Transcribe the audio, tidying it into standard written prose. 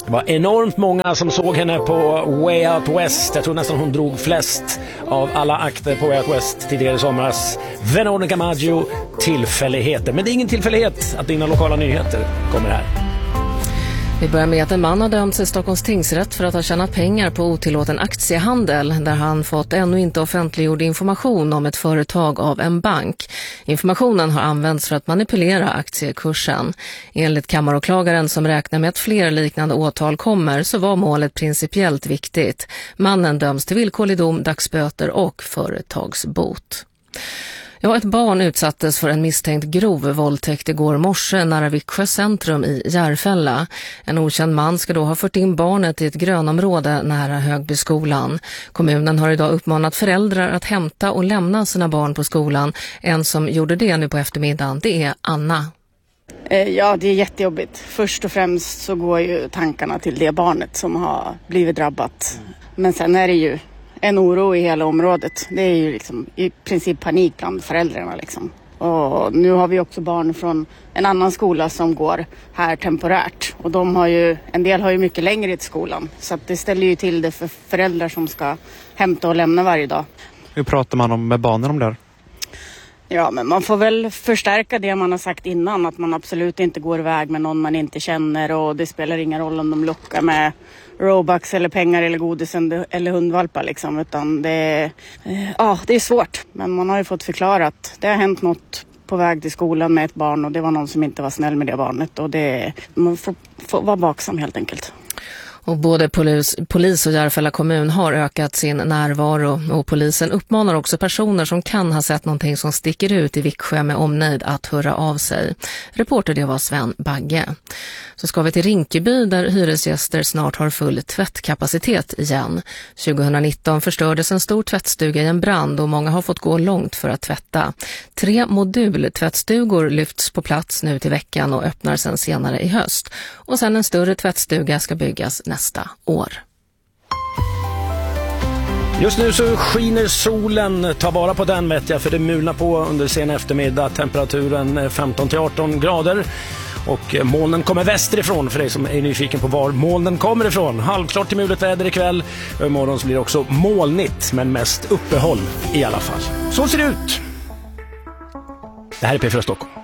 Det var enormt många som såg henne på Way Out West. Jag tror nästan hon drog flest av alla akter på Way Out West tidigare i somras. Veronica Maggio, tillfälligheter. Men det är ingen tillfällighet att dina lokala nyheter kommer här. Vi börjar med att en man har dömts i Stockholms tingsrätt för att ha tjänat pengar på otillåten aktiehandel där han fått ännu inte offentliggjord information om ett företag av en bank. Informationen har använts för att manipulera aktiekursen. Enligt kammaråklagaren som räknar med att fler liknande åtal kommer så var målet principiellt viktigt. Mannen döms till villkorlig dom, dagsböter och företagsbot. Ja, ett barn utsattes för en misstänkt grov våldtäkt igår morse nära Viksjö centrum i Järfälla. En okänd man ska då ha fört in barnet i ett grönområde nära Högbyskolan. Kommunen har idag uppmanat föräldrar att hämta och lämna sina barn på skolan. En som gjorde det nu på eftermiddagen, det är Anna. Ja, det är jättejobbigt. Först och främst så går ju tankarna till det barnet som har blivit drabbat. Men sen är det ju en oro i hela området. Det är ju liksom i princip panik bland föräldrarna liksom. Och nu har vi också barn från en annan skola som går här temporärt. Och en del har ju mycket längre till skolan. Så att det ställer ju till det för föräldrar som ska hämta och lämna varje dag. Hur pratar man med barnen om det här? Ja, men man får väl förstärka det man har sagt innan. Att man absolut inte går iväg med någon man inte känner. Och det spelar ingen roll om de lockar med Robux eller pengar eller godis eller hundvalpar liksom. Utan det är svårt. Men man har ju fått förklara att det har hänt något på väg till skolan med ett barn. Och det var någon som inte var snäll med det barnet. Och man får vara vaksam helt enkelt. Och både polis och Järfälla kommun har ökat sin närvaro och polisen uppmanar också personer som kan ha sett någonting som sticker ut i Viksjö med omnejd att höra av sig. Reporter det var Sven Bagge. Så ska vi till Rinkeby där hyresgäster snart har full tvättkapacitet igen. 2019 förstördes en stor tvättstuga i en brand och många har fått gå långt för att tvätta. 3 modultvättstugor lyfts på plats nu till veckan och öppnar sen senare i höst. Och sen en större tvättstuga ska byggas nästa år. Just nu så skiner solen, ta vara på den vet jag, för det mulnar på under sen eftermiddag, temperaturen 15-18 grader och molnen kommer västerifrån för dig som är nyfiken på var molnen kommer ifrån. Halvklart till mulet väder ikväll och imorgon så blir det också molnigt men mest uppehåll i alla fall. Så ser det ut. Det här är P4 Stockholm.